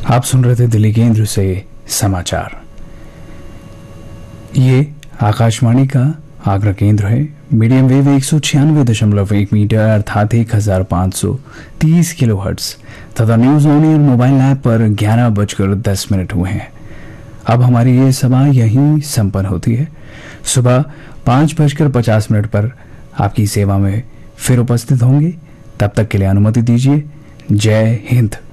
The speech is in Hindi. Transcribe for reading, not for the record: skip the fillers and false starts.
आप सुन रहे थे दिल्ली केंद्र से समाचार। ये आकाशवाणी का आगरा केंद्र है। मीडियम वेव 196.1 मीटर अर्थात 1530 किलोहर्ट्ज तथा news on air mobile app पर 11:10 हुए हैं। अब हमारी ये सभा यहीं संपन्न होती है। सुबह 5:50 पर आपकी सेवा में फिर उपस्थित होंगे। तब तक के लिए अनुमति दीजिए। जय हिंद।